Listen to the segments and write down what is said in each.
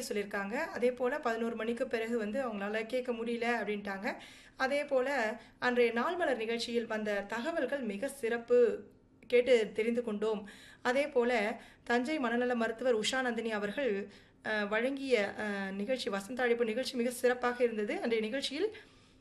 சொல்லியிருக்காங்க. அதே போல் 11 மணிக்கு பிறகு வந்து அவங்களால கேட்க முடியல அப்படின்ட்டாங்க. அதே போல் அன்றைய நாள் மலர் நிகழ்ச்சியில் வந்த தகவல்கள் மிக சிறப்பு, கேட்டு தெரிந்து கொண்டோம். அதே போல் தஞ்சை மனநல மருத்துவர் உஷா நந்தினி அவர்கள் வழங்கிய நிகழ்ச்சி, வசந்த அழைப்பு நிகழ்ச்சி மிக சிறப்பாக இருந்தது. அன்றைய நிகழ்ச்சியில்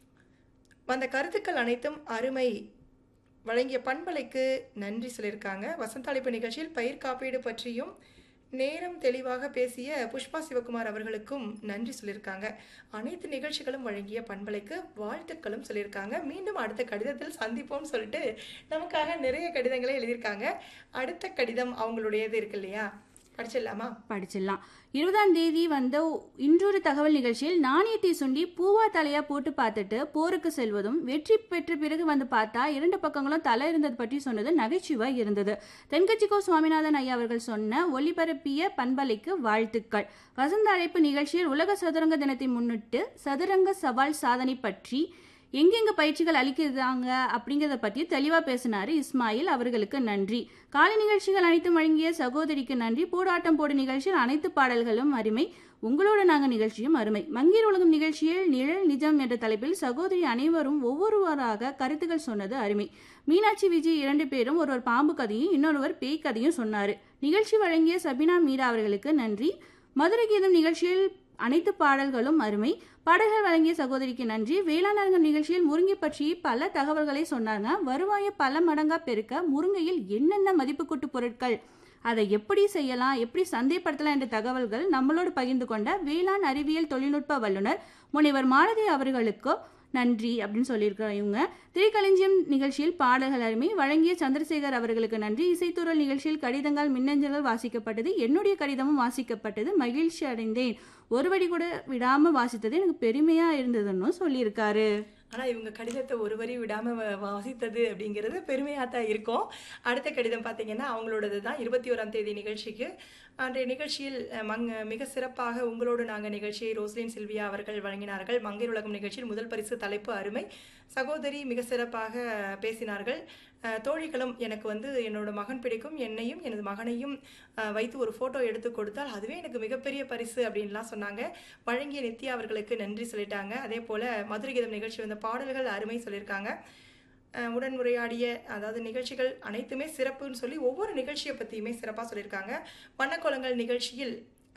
வந்த கருத்துக்கள் அனைத்தும் அருமை, வழங்கிய பண்பலைக்கு நன்றி சொல்லியிருக்காங்க. வசந்த அழைப்பு நிகழ்ச்சியில் பயிர் காப்பீடு பற்றியும் நேரம் தெளிவாக பேசிய புஷ்பா சிவகுமார் அவர்களுக்கும் நன்றி சொல்லியிருக்காங்க. அனைத்து நிகழ்ச்சிகளும் வழங்கிய பண்பலைக்கு வாழ்த்துக்களும் சொல்லியிருக்காங்க. மீண்டும் அடுத்த கடிதத்தில் சந்திப்போம் சொல்லிட்டு நமக்காக நிறைய கடிதங்களை எழுதியிருக்காங்க. அடுத்த கடிதம் அவங்களுடையது இருக்கு இல்லையா, படிச்சிடலாமா? படிச்சிடலாம். 20ஆம் தேதி வந்த இன்றொரு தகவல் நிகழ்ச்சியில் நாணயத்தை சுண்டி பூவா தலையா போட்டு பார்த்துட்டு போருக்கு செல்வதும், வெற்றி பெற்ற பிறகு வந்து பார்த்தா 2 பக்கங்களும் தலை இருந்தது பற்றி சொன்னது நகைச்சுவை இருந்தது. தென்கட்சிக்கோ சுவாமிநாதன் ஐயா அவர்கள் சொன்ன ஒளிபரப்பிய பண்பலைக்கு வாழ்த்துக்கள். வசந்த அழைப்பு நிகழ்ச்சியில் உலக சதுரங்க தினத்தை முன்னிட்டு சதுரங்க சவால் சாதனை பற்றி, எங்கெங்க பயிற்சிகள் அளிக்கிறாங்க அப்படிங்கிறத பற்றி தெளிவாக பேசினாரு இஸ்மாயில், அவர்களுக்கு நன்றி. காலை நிகழ்ச்சிகள் அனைத்தும் வழங்கிய சகோதரிக்கு நன்றி. போடாட்டம் போடு நிகழ்ச்சியில் அனைத்து பாடல்களும் அருமை, உங்களோட நாங்கள் நிகழ்ச்சியும் அருமை. மங்கீர் உலகம் நிகழ்ச்சியில் நிழல் நிஜம் என்ற தலைப்பில் சகோதரி அனைவரும் ஒவ்வொருவராக கருத்துக்கள் சொன்னது அருமை. மீனாட்சி விஜய் 2 பேரும் ஒருவர் பாம்பு கதையும் இன்னொருவர் பேய் கதையும் சொன்னார். நிகழ்ச்சி வழங்கிய சபினா மீரா அவர்களுக்கு நன்றி. மதுரை கீதம் நிகழ்ச்சியில் அனைத்து பாடல்களும் அருமை, பாடல்கள் வழங்கிய சகோதரிக்கு நன்றி. வேளாண் அரங்கம் நிகழ்ச்சியில் முருங்கை பற்றி பல தகவல்களை சொன்னாங்க. வருவாயை பல மடங்கா பெருக்க முருங்கையில் என்னென்ன மதிப்பு கூட்டு பொருட்கள், அதை எப்படி செய்யலாம், எப்படி சந்தைப்படுத்தலாம் என்ற தகவல்கள் நம்மளோடு பகிர்ந்து கொண்ட வேளாண் அறிவியல் தொழில்நுட்ப வல்லுநர் முனைவர் மாலதி அவர்களுக்கு நன்றி அப்படின்னு சொல்லியிருக்கிறோம். இவங்க திரைக்களஞ்சியம் நிகழ்ச்சியில் பாடல்கள் அருமை, வழங்கிய சந்திரசேகர் அவர்களுக்கு நன்றி. இசைத்தூரல் நிகழ்ச்சியில் கடிதங்கள் மின்னஞ்சல்கள் வாசிக்கப்பட்டது, என்னுடைய கடிதமும் வாசிக்கப்பட்டது, மகிழ்ச்சி அடைந்தேன், ஒரு வரி கூட விடாம வாசித்தது எனக்கு பெருமையா இருந்ததுன்னு சொல்லியிருக்காரு. ஆனால் இவங்க கடிதத்தை ஒரு வரி விடாமல் வாசித்தது அப்படிங்கிறது பெருமையாக தான் இருக்கும். அடுத்த கடிதம் பார்த்தீங்கன்னா அவங்களோடது தான். 21ஆம் தேதி நிகழ்ச்சிக்கு அன்றைய நிகழ்ச்சியில் மிக சிறப்பாக உங்களோடு நாங்கள் நிகழ்ச்சியை ரோஸ்லின் சில்வியா அவர்கள் வழங்கினார்கள். மங்கையர் உலகம் நிகழ்ச்சியில் முதல் பரிசு தலைப்பு அருமை, சகோதரி மிக சிறப்பாக பேசினார்கள். தோழிகளும் எனக்கு வந்து என்னோட மகன் பிடிக்கும், என்னையும் எனது மகனையும் வைத்து ஒரு ஃபோட்டோ எடுத்து கொடுத்தால் அதுவே எனக்கு மிகப்பெரிய பரிசு அப்படின்லாம் சொன்னாங்க. வழங்கிய நித்யா அவர்களுக்கு நன்றி சொல்லிட்டாங்க. அதே போல் மதுரை கீதம் நிகழ்ச்சி வந்த பாடல்கள் அருமை சொல்லியிருக்காங்க. உடன்முறையாடிய அதாவது நிகழ்ச்சிகள் அனைத்துமே சிறப்புன்னு சொல்லி ஒவ்வொரு நிகழ்ச்சியை பற்றியுமே சிறப்பாக சொல்லியிருக்காங்க. வண்ணக்கோலங்கள் நிகழ்ச்சியில்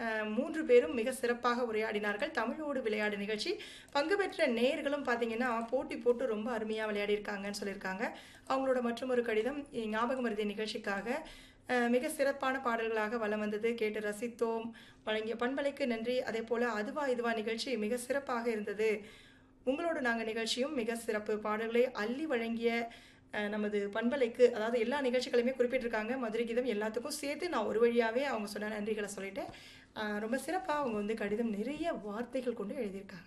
3 பேரும் மிக சிறப்பாக உரையாடினார்கள். தமிழோடு விளையாடு நிகழ்ச்சி பங்கு பெற்ற நேயர்களும் பார்த்தீங்கன்னா போட்டி போட்டு ரொம்ப அருமையாக விளையாடியிருக்காங்கன்னு சொல்லியிருக்காங்க. அவங்களோட மற்றொரு கடிதம் ஞாபகம் மருதி நிகழ்ச்சிக்காக மிக சிறப்பான பாடல்களாக வலம் வந்தது, கேட்டு ரசித்தோம், வழங்கிய பண்பலைக்கு நன்றி. அதே போல் அதுவா இதுவா நிகழ்ச்சி மிக சிறப்பாக இருந்தது, உங்களோடு நாங்கள் நிகழ்ச்சியும் மிக சிறப்பு, பாடல்களை அள்ளி வழங்கிய நமது பண்பலைக்கு, அதாவது எல்லா நிகழ்ச்சிகளையுமே குறிப்பிட்டிருக்காங்க. மதுரை கீதம் எல்லாத்துக்கும் சேர்த்து நான் ஒரு வழியாகவே அவங்க சொன்ன நன்றிகளை சொல்லிட்டேன். ரொம்ப சிறப்பாக அவங்க வந்து கடிதம் நிறைய வார்த்தைகள் கொண்டு எழுதியிருக்காங்க.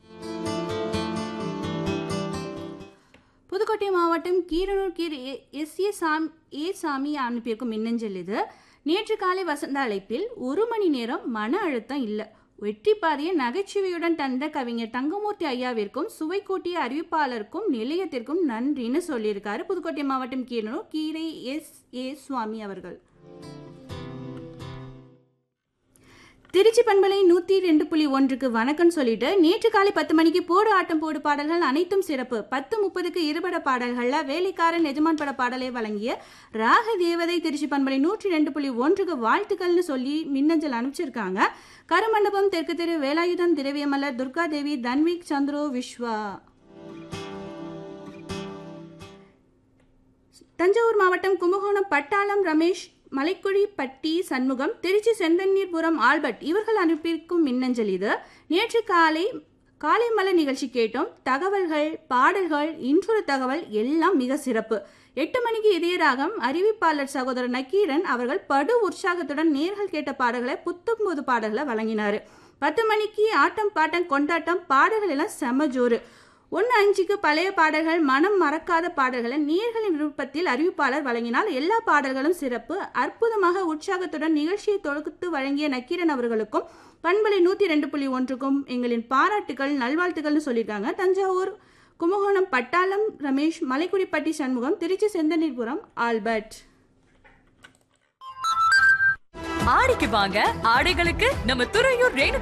புதுக்கோட்டை மாவட்டம் கீரனூர் எஸ்.ஏ. சாமி அனுப்பியிருக்கும் மின்னஞ்சல் இது. நேற்று காலை வசந்த அழைப்பில் 1 மணி நேரம் மன அழுத்தம் இல்லை, வெற்றி பாதையை நகைச்சுவையுடன் தந்த கவிஞர் தங்கமூர்த்தி ஐயாவிற்கும் சுவை கூட்டிய அறிவிப்பாளருக்கும் நிலையத்திற்கும் நன்றின்னு சொல்லியிருக்காரு புதுக்கோட்டை மாவட்டம் கீரனூர் கீரை எஸ்.ஏ. சுவாமி அவர்கள். திருச்சி பண்பலை 102.1க்கு வணக்கம் சொல்லிட்டு, நேற்று காலை 10 மணிக்கு போடு ஆட்டம் போடு பாடல்கள் அனைத்தும் சிறப்பு, 10:30க்கு இருபட பாடல்கள்ல வேலைக்காரன் எஜமான் பட பாடலை வழங்கிய ராக தேவதை திருச்சி பண்பலை 102.1க்கு வாழ்த்துக்கள்னு சொல்லி மின்னஞ்சல் அனுப்பிச்சிருக்காங்க. கருமண்டபம் தெற்கு தெரு வேலாயுதம் திரவியமலர் துர்கா தேவி தன்விக் சந்திரோ விஸ்வா. தஞ்சாவூர் மாவட்டம் கும்பகோணம் பட்டாளம் ரமேஷ், மலைக்குழி பட்டி சண்முகம், திருச்சி செந்தண்ணீர்புரம் ஆல்பர்ட் இவர்கள் அனுப்பியிருக்கும் மின்னஞ்சல் இது. நேற்று காலை மலர் நிகழ்ச்சி கேட்டோம், தகவல்கள் பாடல்கள் இன்றொரு தகவல் எல்லாம் மிக சிறப்பு. 8 மணிக்கு இதய ராகம், அறிவிப்பாளர் சகோதரர் நக்கீரன் அவர்கள் படு உற்சாகத்துடன் நேர்கள் கேட்ட பாடல்களை புத்தம்போது பாடல்களை வழங்கினார். 10 மணிக்கு ஆட்டம் பாட்டம் கொண்டாட்டம் பாடல்கள் எல்லாம் செமஜோறு. 1:05க்கு பழைய பாடல்கள் மனம் மறக்காத பாடல்களை நேயர்களின் விருப்பத்தில் அறிவிப்பாளர் வழங்கினால் எல்லா பாடல்களும் சிறப்பு, அற்புதமாக உற்சாகத்துடன் நிகழ்ச்சியை தொகுத்து வழங்கிய நக்கீரன் அவர்களுக்கும் பண்பலை 102.1க்கும் எங்களின் பாராட்டுகள் நல்வாழ்த்துக்கள்னு சொல்லியிருக்காங்க. தஞ்சாவூர் கும்பகோணம் பட்டாளம் ரமேஷ், மலைக்குடிப்பட்டி சண்முகம், திருச்சி செந்தண்ணீர்புரம் ஆல்பர்ட். ஆடிக்கு வாங்க, ஆடைகளுக்கு நம்ம துறையூர்